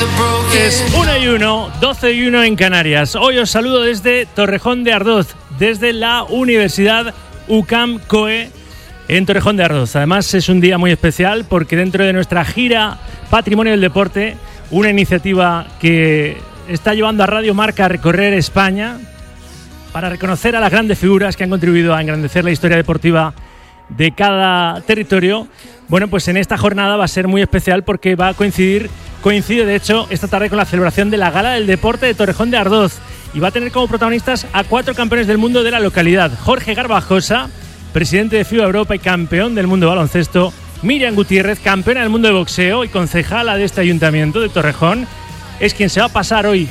Es 1:01, 12:01 en Canarias. Hoy os saludo desde Torrejón de Ardoz, desde la Universidad UCAM COE en Torrejón de Ardoz. Además es un día muy especial porque dentro de nuestra gira Patrimonio del Deporte, una iniciativa que está llevando a Radio Marca a recorrer España para reconocer a las grandes figuras que han contribuido a engrandecer la historia deportiva de cada territorio. Bueno, pues en esta jornada va a ser muy especial porque va a coincide de hecho esta tarde con la celebración de la Gala del Deporte de Torrejón de Ardoz y va a tener como protagonistas a 4 campeones del mundo de la localidad: Jorge Garbajosa, presidente de FIBA Europa y campeón del mundo de baloncesto; Miriam Gutiérrez, campeona del mundo de boxeo y concejala de este ayuntamiento de Torrejón, es quien se va a pasar hoy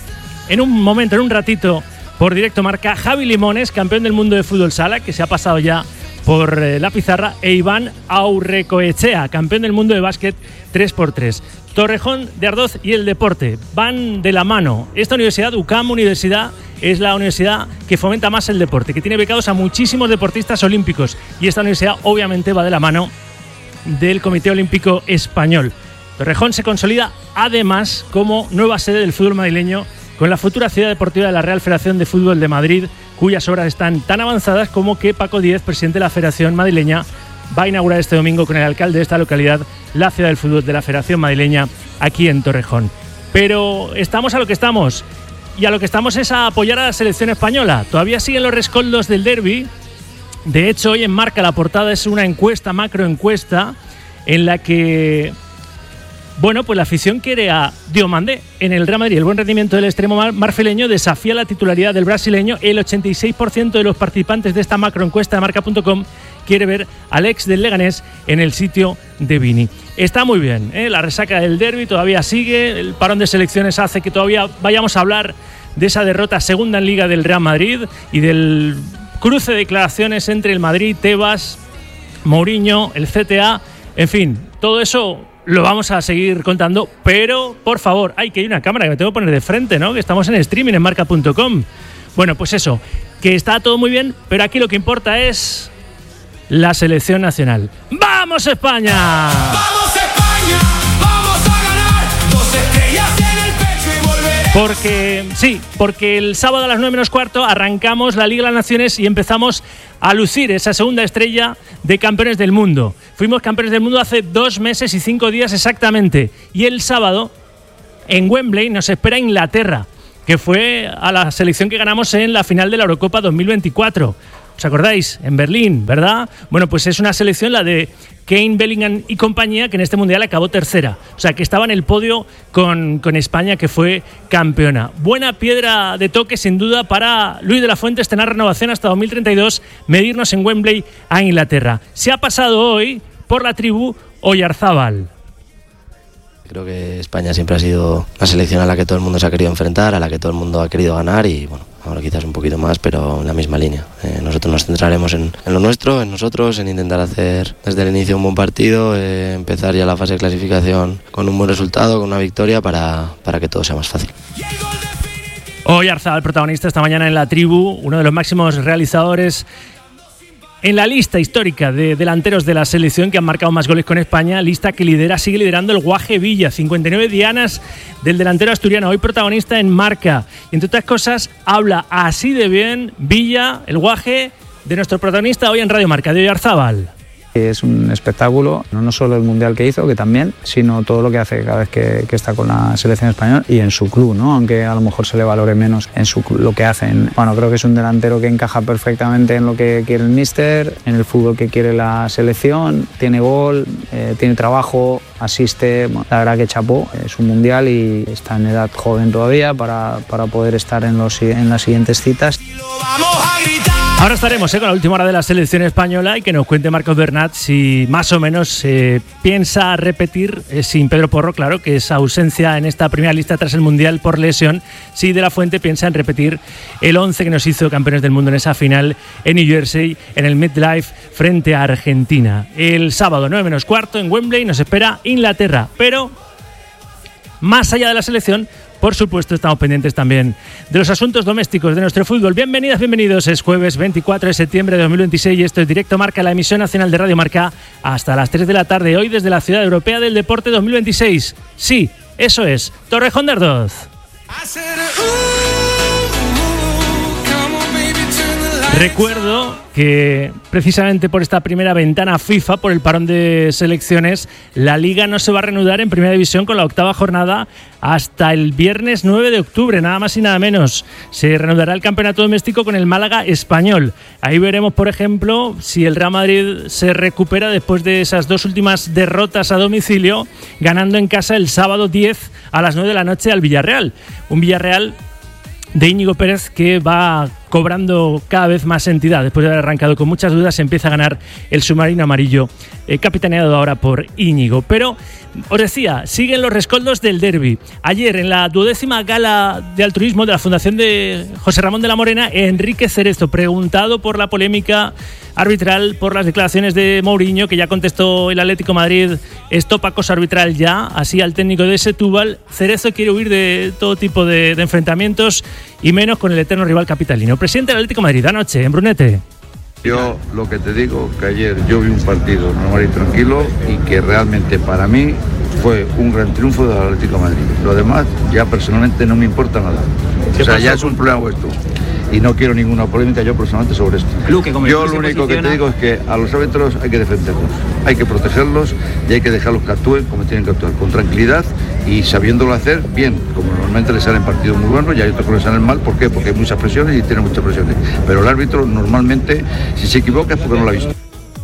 en un ratito por Directo Marca; Javi Limones, campeón del mundo de fútbol sala, que se ha pasado ya por la pizarra; e Iván Aurrecoechea, campeón del mundo de básquet 3x3. Torrejón de Ardoz y el deporte van de la mano. Esta universidad, UCAM Universidad, es la universidad que fomenta más el deporte, que tiene becados a muchísimos deportistas olímpicos, y esta universidad obviamente va de la mano del Comité Olímpico Español. Torrejón se consolida además como nueva sede del fútbol madrileño, con la futura ciudad deportiva de la Real Federación de Fútbol de Madrid, cuyas obras están tan avanzadas como que Paco Díez, presidente de la Federación Madrileña, va a inaugurar este domingo con el alcalde de esta localidad la ciudad del fútbol de la Federación Madrileña aquí en Torrejón. Pero estamos a lo que estamos, y a lo que estamos es a apoyar a la selección española. Todavía siguen los rescoldos del derbi. De hecho, hoy en Marca la portada es una encuesta, macroencuesta, en la que bueno, pues la afición quiere a Diomandé en el Real Madrid. El buen rendimiento del extremo marfileño desafía la titularidad del brasileño. El 86% de los participantes de esta macroencuesta de Marca.com quiere ver al ex del Leganés en el sitio de Vini. Está muy bien, ¿eh? La resaca del derbi todavía sigue. El parón de selecciones hace que todavía vayamos a hablar de esa derrota segunda en Liga del Real Madrid y del cruce de declaraciones entre el Madrid, Tebas, Mourinho, el CTA. En fin, todo eso lo vamos a seguir contando, pero por favor, que hay una cámara que me tengo que poner de frente, ¿no? Que estamos en streaming en Marca.com. Bueno, pues eso, que está todo muy bien, pero aquí lo que importa es la selección nacional. ¡Vamos España! ¡Vamos España! ¡Vamos a ganar! 2 estrellas en el pecho y volveré. Porque el sábado a las 9:15 arrancamos la Liga de las Naciones y empezamos a lucir esa segunda estrella de campeones del mundo. Fuimos campeones del mundo hace 2 meses y 5 días exactamente. Y el sábado, en Wembley, nos espera Inglaterra, que fue a la selección que ganamos en la final de la Eurocopa 2024. ¿Os acordáis? En Berlín, ¿verdad? Bueno, pues es una selección, la de Kane, Bellingham y compañía, que en este Mundial acabó tercera. O sea, que estaba en el podio con España, que fue campeona. Buena piedra de toque, sin duda, para Luis de la Fuente tener renovación hasta 2032, medirnos en Wembley a Inglaterra. Se ha pasado hoy por la tribu Oyarzábal. Creo que España siempre ha sido una selección a la que todo el mundo se ha querido enfrentar, a la que todo el mundo ha querido ganar y bueno, ahora quizás un poquito más, pero en la misma línea. Nosotros nos centraremos en lo nuestro, en nosotros, en intentar hacer desde el inicio un buen partido, empezar ya la fase de clasificación con un buen resultado, con una victoria para que todo sea más fácil. Oyarzábal, protagonista esta mañana en la tribu, uno de los máximos realizadores en la lista histórica de delanteros de la selección que han marcado más goles con España, lista que sigue liderando el Guaje Villa, 59 dianas del delantero asturiano, hoy protagonista en Marca. Y entre otras cosas, habla así de bien Villa, el Guaje, de nuestro protagonista hoy en Radio Marca, de Oyarzábal. Es un espectáculo, no solo el mundial que hizo, que también, sino todo lo que hace cada vez que está con la selección española y en su club, ¿no? Aunque a lo mejor se le valore menos en su club, lo que hacen. Bueno, creo que es un delantero que encaja perfectamente en lo que quiere el míster, en el fútbol que quiere la selección, tiene gol, tiene trabajo, asiste. Bueno, la verdad que chapó, es un mundial y está en edad joven todavía para poder estar en las siguientes citas. Ahora estaremos con la última hora de la selección española y que nos cuente Marcos Bernat si más o menos piensa repetir, sin Pedro Porro, claro, que es ausencia en esta primera lista tras el Mundial por lesión, si de la Fuente piensa en repetir el 11 que nos hizo campeones del mundo en esa final en New Jersey, en el MetLife, frente a Argentina. El sábado, 9:15 en Wembley, nos espera Inglaterra, pero más allá de la selección, por supuesto, estamos pendientes también de los asuntos domésticos de nuestro fútbol. Bienvenidas, bienvenidos. Es jueves 24 de septiembre de 2026 y esto es Directo Marca, la emisión nacional de Radio Marca, hasta las 3 de la tarde, hoy desde la Ciudad Europea del Deporte 2026. Sí, Eso es Torrejón de Ardoz. Recuerdo que precisamente por esta primera ventana FIFA, por el parón de selecciones, la Liga no se va a reanudar en Primera División con la 8ª jornada hasta el viernes 9 de octubre, nada más y nada menos. Se reanudará el campeonato doméstico con el Málaga Español. Ahí veremos, por ejemplo, si el Real Madrid se recupera después de esas 2 últimas derrotas a domicilio, ganando en casa el sábado 10 a las 9 de la noche al Villarreal. Un Villarreal de Íñigo Pérez que va cobrando cada vez más entidad. Después de haber arrancado con muchas dudas, se empieza a ganar el submarino amarillo, capitaneado ahora por Íñigo. Pero os decía, siguen los rescoldos del derbi. Ayer, en la 12ª gala de altruismo de la Fundación de José Ramón de la Morena, Enrique Cerezo, preguntado por la polémica arbitral, por las declaraciones de Mourinho, que ya contestó el Atlético Madrid, stop acoso arbitral ya, así al técnico de Setúbal. Cerezo quiere huir de todo tipo de enfrentamientos y menos con el eterno rival capitalino. Presidente del Atlético de Madrid, anoche en Brunete. Yo lo que te digo, que ayer yo vi un partido normal y tranquilo y que realmente para mí fue un gran triunfo del Atlético de Madrid. Lo demás ya personalmente no me importa nada. O sea, ya es un problema vuestro. Y no quiero ninguna polémica yo personalmente sobre esto. Yo lo único que te digo es que a los árbitros hay que defenderlos, hay que protegerlos y hay que dejarlos que actúen como tienen que actuar, con tranquilidad y sabiéndolo hacer bien, como normalmente les salen partidos muy buenos y hay otros que les salen mal. ¿Por qué? Porque hay muchas presiones y tienen muchas presiones. Pero el árbitro normalmente, si se equivoca es porque no lo ha visto.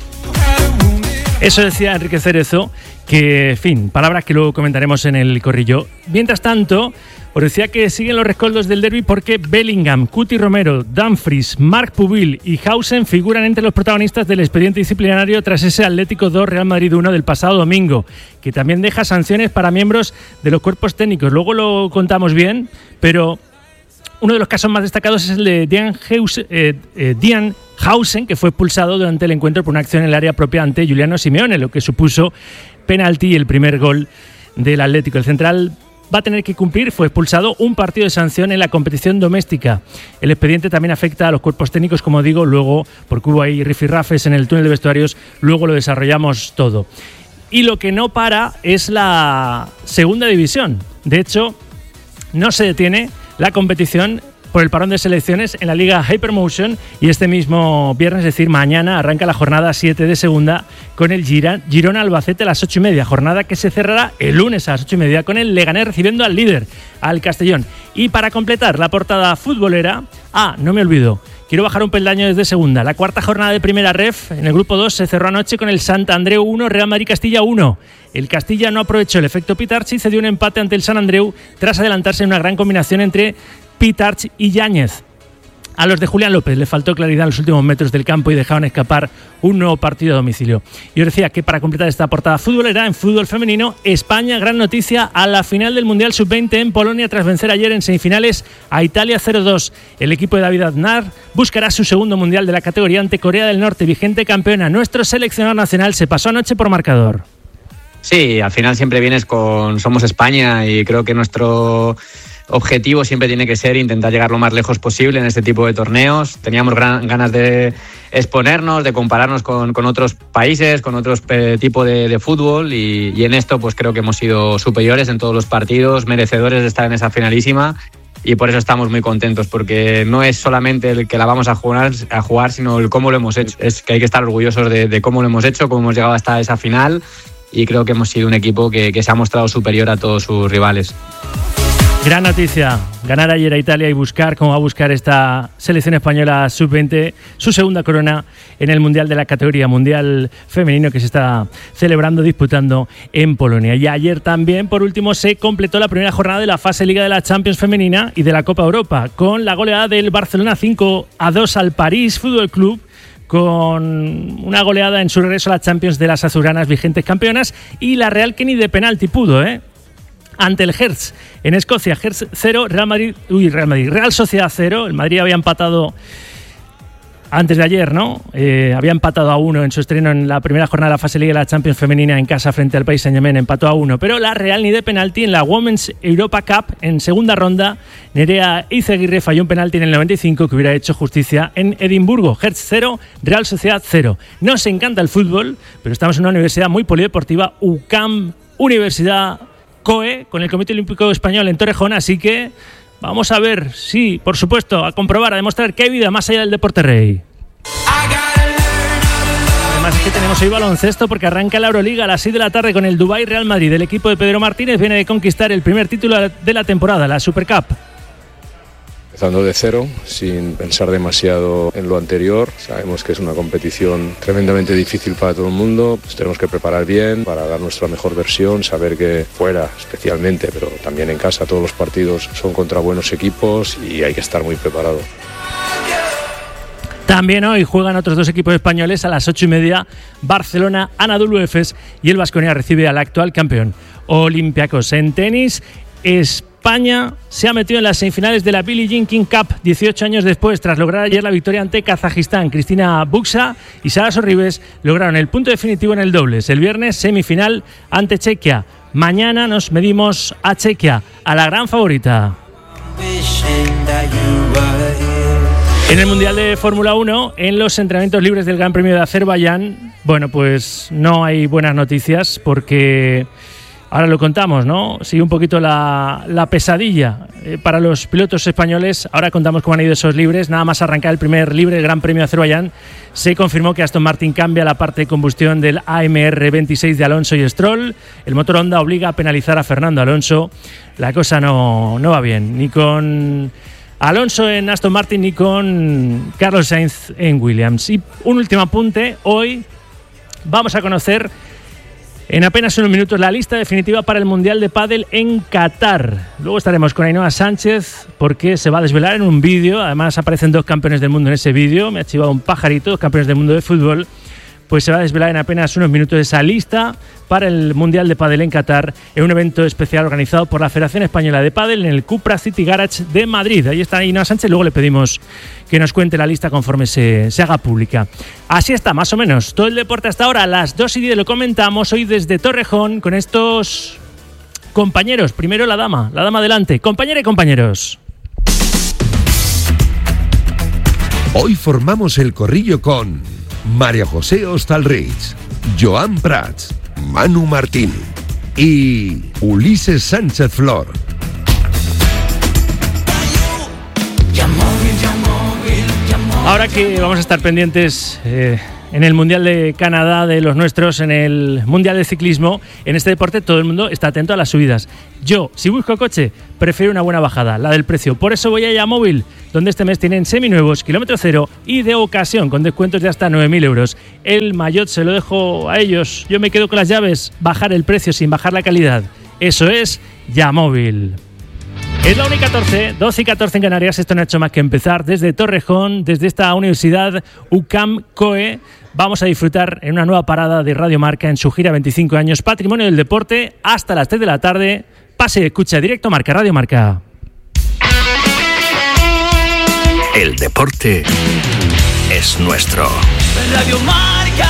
Eso decía Enrique Cerezo, que, en fin, palabras que luego comentaremos en el corrillo. Mientras tanto, os decía que siguen los rescoldos del derbi porque Bellingham, Cuti Romero, Dumfries, Marc Pubil y Hausen figuran entre los protagonistas del expediente disciplinario tras ese Atlético 2 Real Madrid 1 del pasado domingo, que también deja sanciones para miembros de los cuerpos técnicos. Luego lo contamos bien, pero uno de los casos más destacados es el de Dean Hausen, que fue expulsado durante el encuentro por una acción en el área propia ante Giuliano Simeone, lo que supuso penalti y el primer gol del Atlético. El central va a tener que cumplir, fue expulsado, un partido de sanción en la competición doméstica. El expediente también afecta a los cuerpos técnicos, como digo, luego, porque hubo ahí rifirrafes en el túnel de vestuarios, luego lo desarrollamos todo. Y lo que no para es la segunda división. De hecho, no se detiene la competición por el parón de selecciones en la Liga Hypermotion y este mismo viernes, es decir, mañana, arranca la jornada 7 de segunda con el Girona Albacete a las 8:30, jornada que se cerrará el lunes a las 8:30 con el Leganés recibiendo al líder, al Castellón. Y para completar la portada futbolera, no me olvido, quiero bajar un peldaño desde segunda. La 4ª jornada de primera ref en el grupo 2 se cerró anoche con el Sant Andreu 1, Real Madrid Castilla 1. El Castilla no aprovechó el efecto Pitarch y cedió un empate ante el Sant Andreu tras adelantarse en una gran combinación entre Pitarch y Yáñez. A los de Julián López le faltó claridad en los últimos metros del campo y dejaron escapar un nuevo partido a domicilio. Yo decía que para completar esta portada futbolera, en fútbol femenino, España, gran noticia, a la final del Mundial Sub-20 en Polonia tras vencer ayer en semifinales a Italia 0-2. El equipo de David Aznar buscará su segundo Mundial de la categoría ante Corea del Norte, vigente campeona. Nuestro seleccionador nacional se pasó anoche por marcador. Sí, al final siempre vienes con somos España y creo que nuestro objetivo siempre tiene que ser intentar llegar lo más lejos posible en este tipo de torneos. Teníamos ganas de exponernos, de compararnos con otros países, con otros tipos de fútbol y en esto pues creo que hemos sido superiores en todos los partidos, merecedores de estar en esa finalísima y por eso estamos muy contentos, porque no es solamente el que la vamos a jugar, sino el cómo lo hemos hecho. Es que hay que estar orgullosos de cómo lo hemos hecho, cómo hemos llegado hasta esa final y creo que hemos sido un equipo que se ha mostrado superior a todos sus rivales. Gran noticia, ganar ayer a Italia y buscar cómo va a buscar esta selección española sub-20 su segunda corona en el Mundial de la categoría Mundial Femenino que se está celebrando, disputando en Polonia. Y ayer también, por último, se completó la primera jornada de la fase Liga de la Champions Femenina y de la Copa Europa, con la goleada del Barcelona 5-2 al París Fútbol Club, con una goleada en su regreso a la Champions de las azulgranas vigentes campeonas, y la Real que ni de penalti pudo, ante el Hertz en Escocia. Hertz 0, Real Sociedad 0. El Madrid había empatado antes de ayer, ¿no? Había empatado a 1 en su estreno en la primera jornada de la fase Liga de la Champions Femenina en casa frente al Paris Saint-Germain, empató a 1. Pero la Real ni de penalti en la Women's Europa Cup en segunda ronda. Nerea Izaguirre falló un penalti en el 95 que hubiera hecho justicia en Edimburgo. Hertz 0, Real Sociedad 0. Nos encanta el fútbol, pero estamos en una universidad muy polideportiva, UCAM Universidad COE, con el Comité Olímpico Español en Torrejón, así que vamos a ver, sí, por supuesto, a comprobar, a demostrar que hay vida más allá del deporte rey. Además es que tenemos hoy baloncesto porque arranca la Euroliga a las 6 de la tarde con el Dubái Real Madrid. El equipo de Pedro Martínez viene de conquistar el primer título de la temporada, la Super Cup. Empezando de cero, sin pensar demasiado en lo anterior. Sabemos que es una competición tremendamente difícil para todo el mundo. Pues tenemos que preparar bien para dar nuestra mejor versión, saber que fuera especialmente, pero también en casa todos los partidos son contra buenos equipos y hay que estar muy preparado. También hoy juegan otros dos equipos españoles a las 8:30. Barcelona, Anadolu Efes, y el Baskonia recibe al actual campeón Olympiacos. En tenis, España se ha metido en las semifinales de la Billie Jean King Cup 18 años después, tras lograr ayer la victoria ante Kazajistán. Cristina Buxa y Sara Sorribes lograron el punto definitivo en el dobles. El viernes, semifinal ante Chequia. Mañana nos medimos a Chequia, a la gran favorita. En el Mundial de Fórmula 1, en los entrenamientos libres del Gran Premio de Azerbaiyán, bueno, pues no hay buenas noticias porque ahora lo contamos, ¿no? Sigue un poquito la pesadilla para los pilotos españoles. Ahora contamos cómo han ido esos libres. Nada más arrancar el primer libre del Gran Premio de Azerbaiyán, se confirmó que Aston Martin cambia la parte de combustión del AMR 26 de Alonso y Stroll. El motor Honda obliga a penalizar a Fernando Alonso. La cosa no va bien, ni con Alonso en Aston Martin ni con Carlos Sainz en Williams. Y un último apunte, hoy vamos a conocer en apenas unos minutos la lista definitiva para el Mundial de Pádel en Qatar. Luego estaremos con Ainhoa Sánchez porque se va a desvelar en un vídeo. Además aparecen dos campeones del mundo en ese vídeo. Me ha chivado un pajarito, dos campeones del mundo de fútbol. Pues se va a desvelar en apenas unos minutos esa lista para el Mundial de Pádel en Qatar, en un evento especial organizado por la Federación Española de Pádel en el Cupra City Garage de Madrid. Ahí está Ainhoa Sánchez, luego le pedimos que nos cuente la lista conforme se haga pública. Así está, más o menos, todo el deporte hasta ahora. A las 2:10 lo comentamos hoy desde Torrejón con estos compañeros. Primero la dama adelante. Compañera y compañeros. Hoy formamos el corrillo con María José Hostalrich, Joan Prats, Manu Martín y Ulises Sánchez Flor. Ahora que vamos a estar pendientes en el Mundial de Canadá de los nuestros, en el Mundial de Ciclismo, en este deporte todo el mundo está atento a las subidas. Yo, si busco coche, prefiero una buena bajada, la del precio. Por eso voy a Yamóvil, donde este mes tienen seminuevos, kilómetro cero y de ocasión, con descuentos de hasta 9.000 euros. El maillot se lo dejo a ellos. Yo me quedo con las llaves, bajar el precio sin bajar la calidad. Eso es Yamóvil. Es la 1:14, 12:14 en Canarias. Esto no ha hecho más que empezar desde Torrejón, desde esta universidad UCAM COE. Vamos a disfrutar en una nueva parada de Radio Marca en su gira 25 años Patrimonio del Deporte hasta las 3 de la tarde. Pase y escucha directo Marca, Radio Marca. El deporte es nuestro. Radio Marca.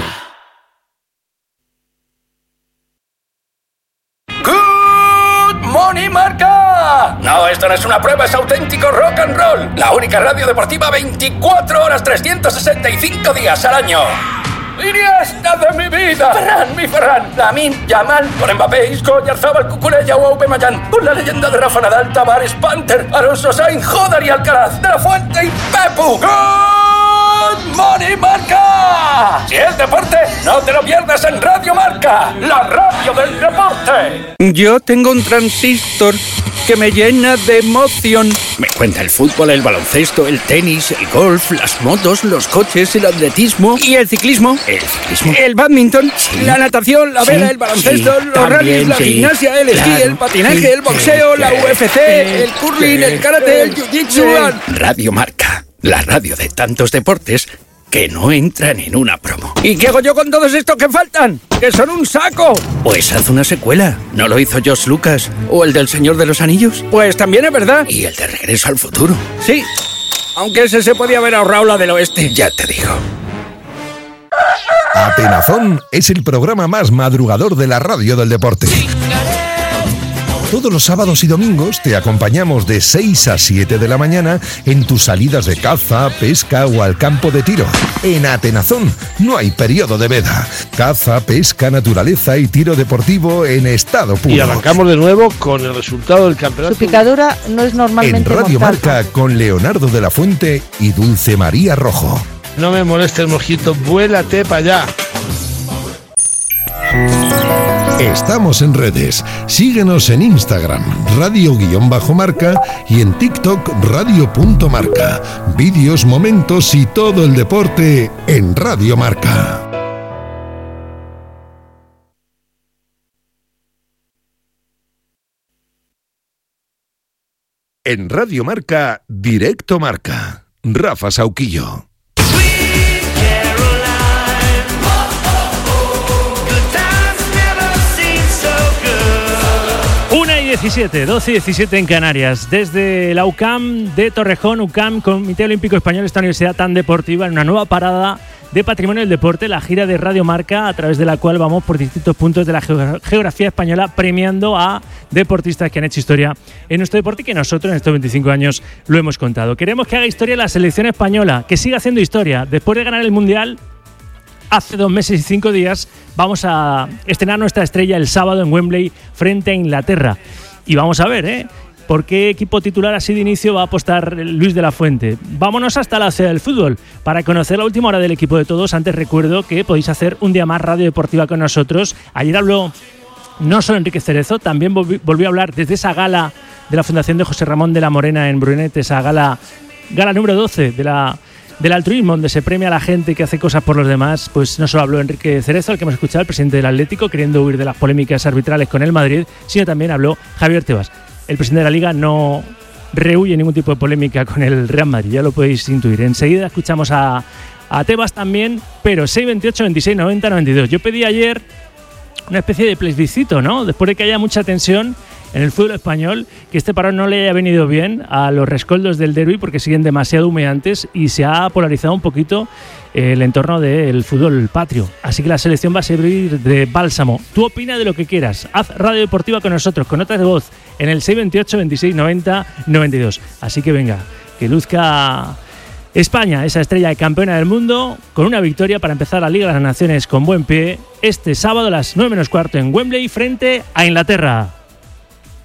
Good morning, Marca. No, esto no es una prueba, es auténtico rock and roll. La única radio deportiva 24 horas, 365 días al año. Iniesta de mi vida. Ferran, mi Ferran. Lamine Yamal. Por Mbappé, Isco, Oyarzabal, Cucurella o Aubameyang. Por la leyenda de Rafa Nadal, Tavares, Panther, Alonso Sainz, Jodar y Alcaraz. De la Fuente y Pepu. Good morning, Marca. Si es deporte, no te lo pierdas en Radio Marca, la radio del deporte. Yo tengo un transistor que me llena de emoción. Me cuenta el fútbol, el baloncesto, el tenis, el golf, las motos, los coches, el atletismo y el ciclismo. ¿El ciclismo? El badminton, sí, la natación, la vela, el baloncesto, sí, los rallies, la gimnasia, el esquí, el patinaje, el boxeo, la UFC, el curling, el karate, el jiu-jitsu. Radio Marca, la radio de tantos deportes que no entran en una promo. ¿Y qué hago yo con todos estos que faltan? ¡Que son un saco! Pues haz una secuela. ¿No lo hizo George Lucas? ¿O el del Señor de los Anillos? Pues también es verdad. ¿Y el de Regreso al Futuro? Sí, aunque ese se podía haber ahorrado la del oeste. Ya te digo. Atenazón es el programa más madrugador de la radio del deporte. Todos los sábados y domingos te acompañamos de 6 a 7 de la mañana en tus salidas de caza, pesca o al campo de tiro. En Atenazón no hay periodo de veda. Caza, pesca, naturaleza y tiro deportivo en estado puro. Y arrancamos de nuevo con el resultado del campeonato. Su picadura no es normalmente en Radio mortal. Marca con Leonardo de la Fuente y Dulce María Rojo. No me molestes, mosquito, vuélate para allá. Estamos en redes. Síguenos en Instagram, radio_marca y en TikTok, radio.marca. Vídeos, momentos y todo el deporte en Radio Marca. En Radio Marca, Directo Marca. Rafa Sauquillo. 1:17, 12:17 en Canarias. Desde la UCAM de Torrejón, UCAM, Comité Olímpico Español, esta universidad tan deportiva, en una nueva parada de Patrimonio del Deporte, la gira de Radio Marca, a través de la cual vamos por distintos puntos de la geografía española premiando a deportistas que han hecho historia en nuestro deporte y que nosotros en estos 25 años lo hemos contado. Queremos que haga historia la selección española, que siga haciendo historia. Después de ganar el Mundial, hace 2 meses y 5 días, vamos a estrenar nuestra estrella el sábado en Wembley frente a Inglaterra. Y vamos a ver, ¿por qué equipo titular así de inicio va a apostar Luis de la Fuente? Vámonos hasta la ciudad del fútbol para conocer la última hora del equipo de todos. Antes recuerdo que podéis hacer un día más radio deportiva con nosotros. Ayer habló no solo Enrique Cerezo, también volvió a hablar desde esa gala de la Fundación de José Ramón de la Morena en Brunet, esa gala número 12 del altruismo, donde se premia a la gente que hace cosas por los demás. Pues no solo habló Enrique Cerezo, al que hemos escuchado, el presidente del Atlético, queriendo huir de las polémicas arbitrales con el Madrid, sino también habló Javier Tebas. El presidente de la Liga no rehuye ningún tipo de polémica con el Real Madrid, ya lo podéis intuir. Enseguida escuchamos a Tebas también, pero 628 26 90 92. Yo pedí ayer una especie de plebiscito, ¿no? Después de que haya mucha tensión en el fútbol español, que este parón no le haya venido bien a los rescoldos del derbi porque siguen demasiado humeantes y se ha polarizado un poquito el entorno del fútbol patrio. Así que la selección va a servir de bálsamo. Tú opina de lo que quieras. Haz radio deportiva con nosotros, con notas de voz, en el 628 26 90 92. Así que venga, que luzca España, esa estrella de campeona del mundo, con una victoria para empezar la Liga de las Naciones con buen pie este sábado a las 9 menos cuarto en Wembley frente a Inglaterra.